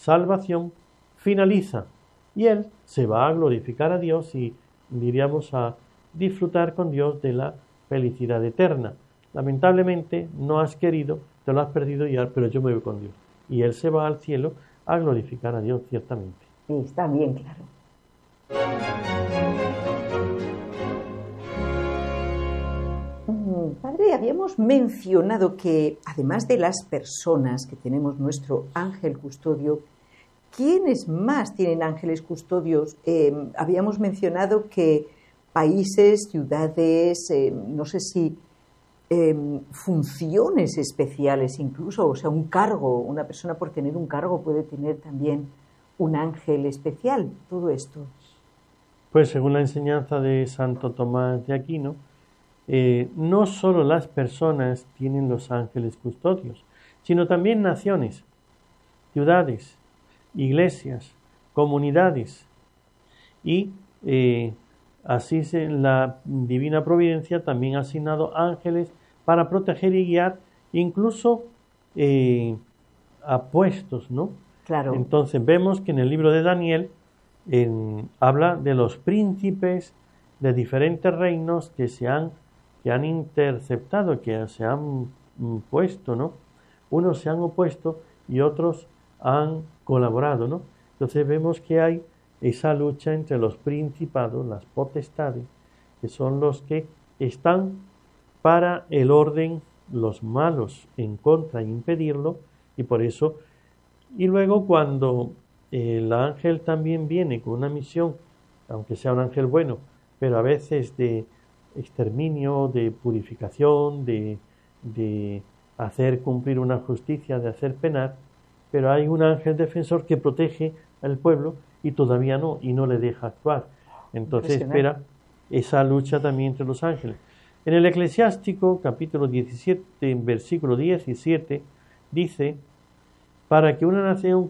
salvación finaliza y él se va a glorificar a Dios y diríamos a disfrutar con Dios de la felicidad eterna. Lamentablemente no has querido, te lo has perdido ya, pero yo me voy con Dios. Y él se va al cielo a glorificar a Dios, ciertamente. Sí, está bien claro. Padre, habíamos mencionado que además de las personas que tenemos nuestro ángel custodio, ¿quiénes más tienen ángeles custodios? Habíamos mencionado que países, ciudades, no sé si funciones especiales incluso, o sea, un cargo, una persona por tener un cargo puede tener también un ángel especial, todo esto. Pues según la enseñanza de Santo Tomás de Aquino, no solo las personas tienen los ángeles custodios, sino también naciones, ciudades, iglesias, comunidades. Y así la divina providencia también ha asignado ángeles para proteger y guiar, incluso a puestos, ¿no? Claro. Entonces vemos que en el libro de Daniel habla de los príncipes de diferentes reinos que han interceptado, que se han puesto, ¿no? Unos se han opuesto y otros han colaborado, ¿no? Entonces vemos que hay esa lucha entre los principados, las potestades, que son los que están para el orden, los malos en contra e impedirlo, y por eso, y luego cuando el ángel también viene con una misión, aunque sea un ángel bueno, pero a veces de exterminio, de purificación, de hacer cumplir una justicia, de hacer penar, pero hay un ángel defensor que protege al pueblo y todavía no, y no le deja actuar. Entonces espera esa lucha también entre los ángeles. En el Eclesiástico, capítulo 17, versículo 17, dice: para que una nación,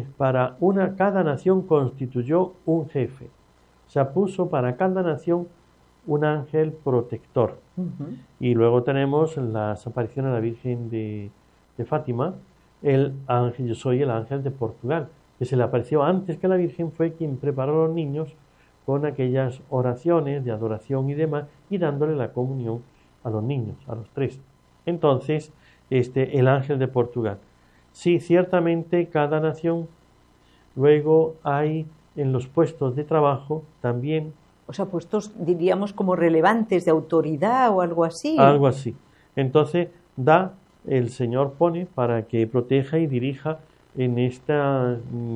cada nación constituyó un jefe. O sea, puso para cada nación un ángel protector. Y luego tenemos las apariciones de la Virgen de Fátima, el ángel, yo soy el ángel de Portugal, que se le apareció antes que la Virgen, fue quien preparó a los niños con aquellas oraciones de adoración y demás, y dándole la comunión a los niños, a los 3. Entonces, el ángel de Portugal. Sí, ciertamente cada nación, luego hay en los puestos de trabajo también. O sea, puestos diríamos como relevantes de autoridad o algo así. Algo así. Entonces, el Señor pone para que proteja y dirija en esta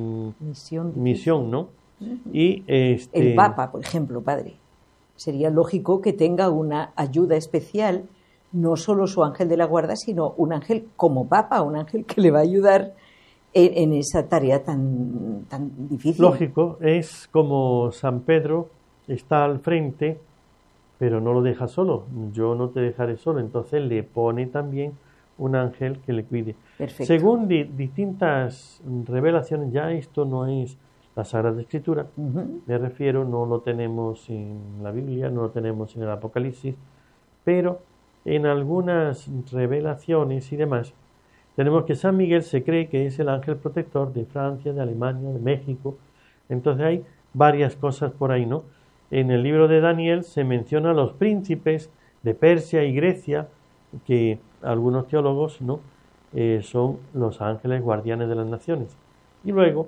misión, ¿no? Y el Papa, por ejemplo, padre. Sería lógico que tenga una ayuda especial, no solo su ángel de la guarda, sino un ángel como Papa, un ángel que le va a ayudar en esa tarea tan difícil. Lógico, es como San Pedro está al frente, pero no lo deja solo. Yo no te dejaré solo. Entonces le pone también un ángel que le cuide. Perfecto. Según distintas revelaciones, ya esto no es la Sagrada Escritura, me refiero, no lo tenemos en la Biblia, no lo tenemos en el Apocalipsis, pero en algunas revelaciones y demás, tenemos que San Miguel se cree que es el ángel protector de Francia, de Alemania, de México. Entonces hay varias cosas por ahí, ¿no? En el libro de Daniel se menciona a los príncipes de Persia y Grecia, que algunos teólogos, ¿no? Son los ángeles guardianes de las naciones. Y luego,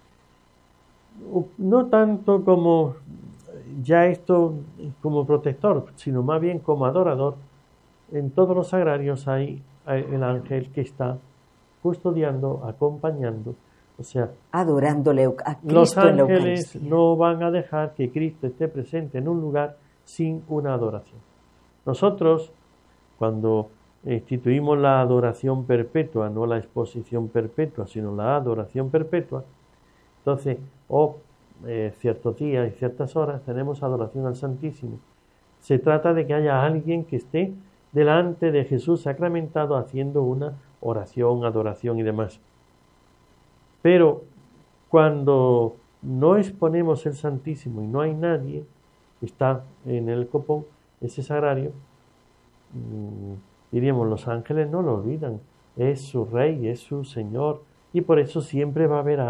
no tanto como ya esto como protector, sino más bien como adorador, en todos los sagrarios hay el ángel que está custodiando, acompañando, o sea, adorándole a Cristo. Los en la ángeles Eucaristía. no van a dejar que Cristo esté presente en un lugar sin una adoración. Nosotros, cuando instituimos la adoración perpetua, no la exposición perpetua, sino la adoración perpetua, entonces, ciertos días y ciertas horas tenemos adoración al Santísimo. Se trata de que haya alguien que esté delante de Jesús sacramentado haciendo una oración, adoración y demás. Pero cuando no exponemos el Santísimo y no hay nadie que está en el copón, ese sagrario, diríamos, los ángeles no lo olvidan, es su Rey, es su Señor, y por eso siempre va a haber